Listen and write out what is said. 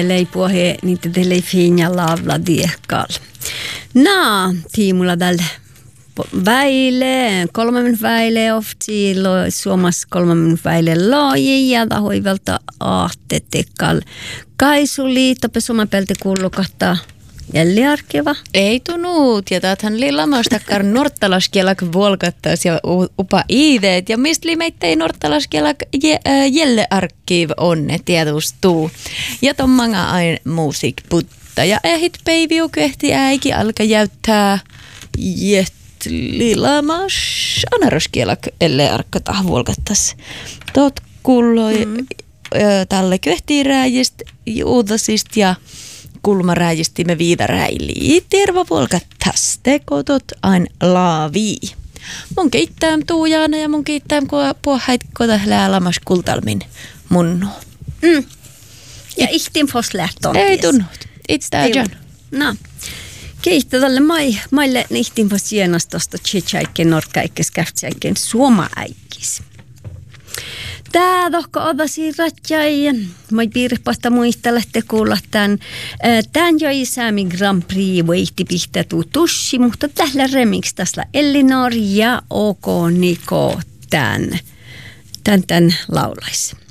Leipuohe niitä teille fiinja lavla diekal. Tiimulla tällä väile, 3 minuutin väile ofti, suomassa 3 minuutin väile laaji ja tahoivalta ahtetekal. Kaisuli, tope Suomen pelti kuulukahtaa jälliarkeva. Ei tunut, ja täältähän liilamastakkaan norttalaskielak volkattais ja upa ideet, ja mistä liimeittei norttalaskielak jälliarkiv onne tietustuu. Ja ton manga ain musiikputta, ja ehit peiviu kehti äiki alka jäyttää liilamas anaraskielak elle arkkata volkattas. Tot kulloi tälle kehti rääjist, uudasist ja kulmaräjisti me viidaräili. Terva volkattas tekotot ain laavi. Mun keittääm tuujana ja mun keittääm puohait kotahlää lamas kultalmin munnu. Ja ihtin fos lähtöön. Ei tunnut. Itse John. No. Keittä tälle maille ihtin fos sienastosta tsetsäikken, norkkaikkes, käftsäikken, suomaäikkis. Tää tohko odasi ratjai. Mä piiripasta muista lähteä kuulla tämän. Tän joi Sami Grand Prix voitti pihtä tussi, mutta tällä remix tässä Elinor ja OK Niko tän laulais.